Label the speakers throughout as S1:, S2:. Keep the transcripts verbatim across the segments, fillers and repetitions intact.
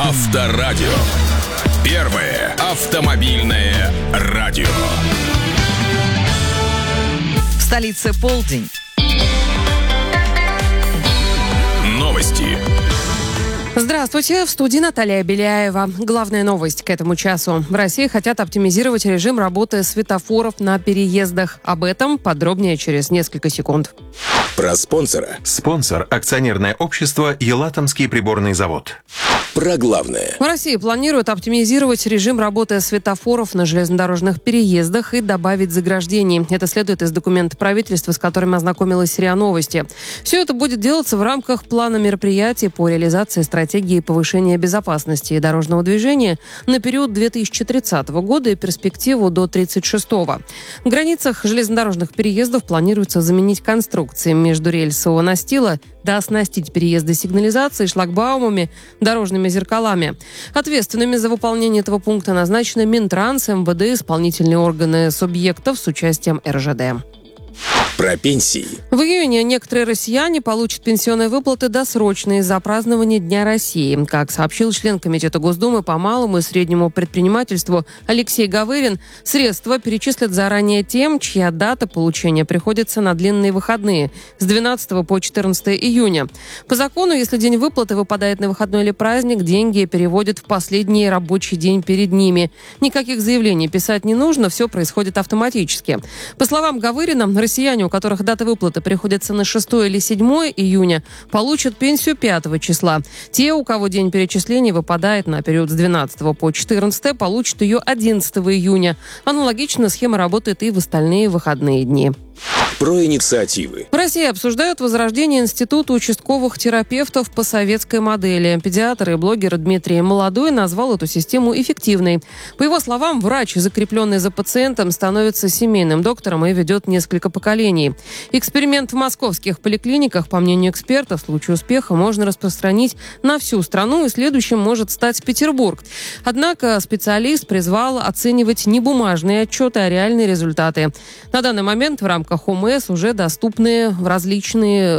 S1: Авторадио. Первое автомобильное радио.
S2: В столице полдень.
S1: Новости.
S3: Здравствуйте, в студии Наталья Беляева. Главная новость к этому часу. В России хотят оптимизировать режим работы светофоров на переездах. Об этом подробнее через несколько секунд.
S1: Про спонсора.
S4: Спонсор – акционерное общество «Елатомский приборный завод».
S1: Про главное.
S3: В России планируют оптимизировать режим работы светофоров на железнодорожных переездах и добавить заграждений. Это следует из документа правительства, с которым ознакомилась РИА Новости. Все это будет делаться в рамках плана мероприятий по реализации стратегии повышения безопасности дорожного движения на период две тысячи тридцатого года и перспективу до две тысячи тридцать шестого. В границах железнодорожных переездов планируется заменить конструкции междурельсового настила, дооснастить переезды сигнализацией, шлагбаумами, дорожными зеркалами. Ответственными за выполнение этого пункта назначены Минтранс, эм вэ дэ, исполнительные органы субъектов с участием эр жэ дэ.
S1: Про пенсии.
S3: В июне некоторые россияне получат пенсионные выплаты досрочно из-за празднования Дня России. Как сообщил член Комитета Госдумы по малому и среднему предпринимательству Алексей Гавырин, средства перечислят заранее тем, чья дата получения приходится на длинные выходные с двенадцатого по четырнадцатое июня. По закону, если день выплаты выпадает на выходной или праздник, деньги переводят в последний рабочий день перед ними. Никаких заявлений писать не нужно, все происходит автоматически. По словам Гавырина, россияне, у которых дата выплаты приходится на шестое или седьмое июня, получат пенсию пятого числа. Те, у кого день перечислений выпадает на период с двенадцатого по четырнадцатое, получат ее одиннадцатого июня. Аналогично схема работает и в остальные выходные дни.
S1: Про инициативы.
S3: В России обсуждают возрождение института участковых терапевтов по советской модели. Педиатр и блогер Дмитрий Молодой назвал эту систему эффективной. По его словам, врач, закрепленный за пациентом, становится семейным доктором и ведет несколько поколений. Эксперимент в московских поликлиниках, по мнению экспертов, в случае успеха можно распространить на всю страну, и следующим может стать Петербург. Однако специалист призвал оценивать не бумажные отчеты, а реальные результаты. На данный момент в рамках ОМС уже доступны различные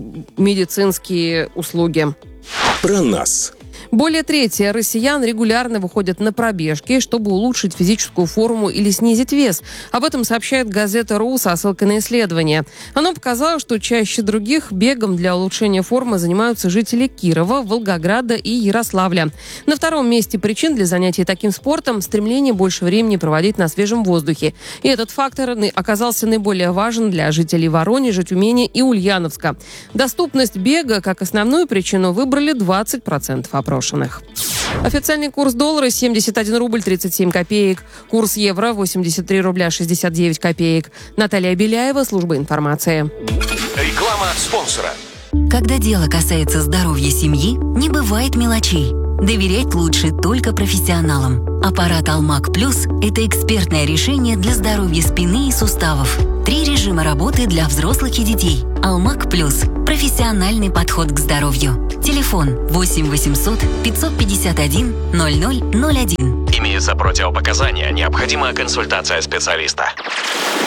S3: медицинские услуги.
S1: Про нас.
S3: Более трети россиян регулярно выходят на пробежки, чтобы улучшить физическую форму или снизить вес. Об этом сообщает газета РУ со ссылкой на исследование. Оно показало, что чаще других бегом для улучшения формы занимаются жители Кирова, Волгограда и Ярославля. На втором месте причин для занятий таким спортом – стремление больше времени проводить на свежем воздухе. И этот фактор оказался наиболее важен для жителей Воронежа, Тюмени и Ульяновска. Доступность бега как основную причину выбрали двадцать процентов опрошенных. Официальный курс доллара семьдесят один рубль тридцать семь копеек. Курс евро восемьдесят три рубля шестьдесят девять копеек. Наталья Беляева, служба информации.
S1: Реклама спонсора.
S5: Когда дело касается здоровья семьи, не бывает мелочей. Доверять лучше только профессионалам. Аппарат Алмак Плюс – это экспертное решение для здоровья спины и суставов. Три режима работы для взрослых и детей. Алмак Плюс – профессиональный подход к здоровью. Телефон восемь восемьсот пятьсот пятьдесят один ноль ноль ноль один.
S6: Имеются противопоказания, необходима консультация специалиста.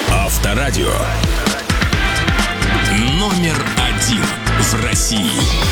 S1: Авторадио. Номер один в России.